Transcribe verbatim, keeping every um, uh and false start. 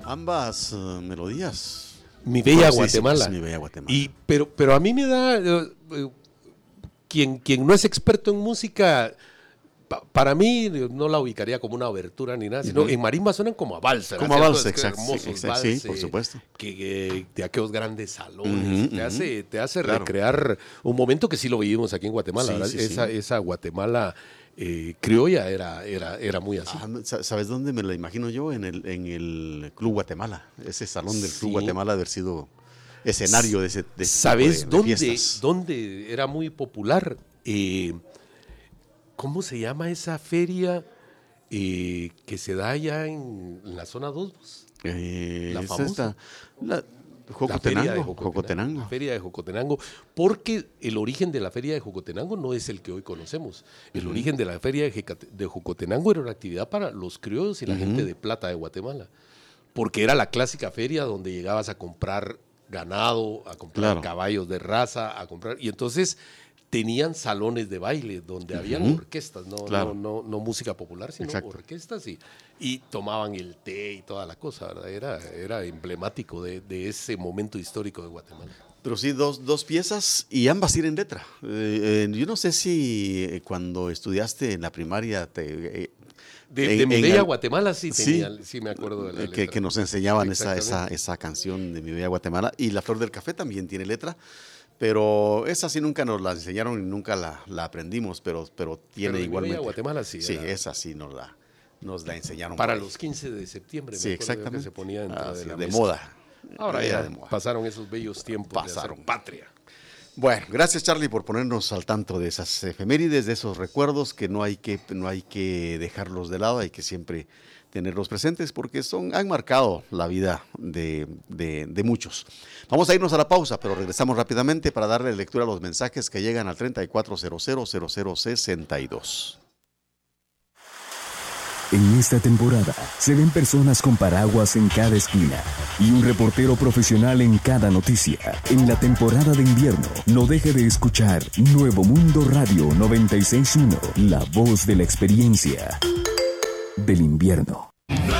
ambas uh, melodías. Mi bella Guatemala. Mi bella Guatemala. Y, pero, pero a mí me da... Uh, uh, quien, quien no es experto en música... Pa, para mí no la ubicaría como una obertura ni nada, sino uh-huh. en marimba suenan como a valsa. Como a valsa, exacto. Hermosos exacto valses, sí, por supuesto. Que, que de aquellos grandes salones. Uh-huh, te, uh-huh. hace, te hace claro. recrear un momento que sí lo vivimos aquí en Guatemala. Sí, sí, esa, sí. esa Guatemala eh, criolla era, era, era muy así. Ah, ¿sabes dónde me la imagino yo? En el, en el Club Guatemala. Ese salón del Club sí. Guatemala de haber sido escenario de ese de ¿Sabes de, de dónde, dónde era muy popular? Eh, ¿Cómo se llama esa feria eh, que se da allá en, en la zona dos? Eh, la es famosa. Esta, la, Jocotenango, la feria de Jocotenango, Jocotenango. La feria de Jocotenango. Porque el origen de la feria de Jocotenango no es el que hoy conocemos. El uh-huh. origen de la feria de, de Jocotenango era una actividad para los criollos y la uh-huh. gente de plata de Guatemala. Porque era la clásica feria donde llegabas a comprar ganado, a comprar claro. caballos de raza, a comprar... Y entonces... tenían salones de baile donde uh-huh. habían orquestas, no, claro. no, no, no música popular, sino Exacto. orquestas y, y tomaban el té y toda la cosa, ¿verdad? Era, era emblemático de, de ese momento histórico de Guatemala. Pero sí, dos, dos piezas y ambas tienen letra. Eh, eh, yo no sé si cuando estudiaste en la primaria te... Eh, de, en, de Mi Bella Guatemala sí, tenía, sí, sí me acuerdo de la letra. Que, que nos enseñaban esa, esa, esa canción de Mi Bella Guatemala, y La Flor del Café también tiene letra. Pero esa sí nunca nos la enseñaron y nunca la, la aprendimos, pero, pero tiene pero igualmente. Guatemala sí. Sí, era, esa sí nos la, nos la enseñaron. Para los quince de septiembre, sí, me exactamente. Que se ponía dentro ah, de sí, la de mesa. moda. Ahora ya de moda. Pasaron esos bellos tiempos pasaron. de hacer patria. Bueno, gracias Charlie por ponernos al tanto de esas efemérides, de esos recuerdos que no hay que, no hay que dejarlos de lado, hay que siempre tenerlos presentes porque son, han marcado la vida de, de, de muchos. Vamos a irnos a la pausa, pero regresamos rápidamente para darle lectura a los mensajes que llegan al treinta y cuatro cero cero cero cero sesenta y dos. En esta temporada se ven personas con paraguas en cada esquina y un reportero profesional en cada noticia. En la temporada de invierno, no deje de escuchar Nuevo Mundo Radio noventa y seis punto uno, la voz de la experiencia del invierno.